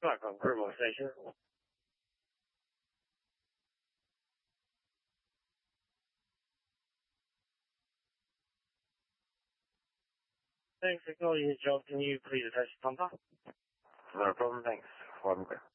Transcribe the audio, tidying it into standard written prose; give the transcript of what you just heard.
back on Grimwell Station. Thanks for calling your job. Can you please attach the pumper? No problem, thanks. Well,